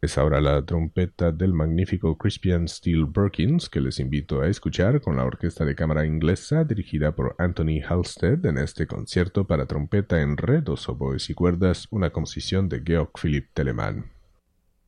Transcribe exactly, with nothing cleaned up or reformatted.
Es ahora la trompeta del magnífico Crispian Steele Perkins, que les invito a escuchar con la Orquesta de Cámara Inglesa dirigida por Anthony Halstead en este concierto para trompeta en re, dos oboes y cuerdas, una composición de Georg Philipp Telemann.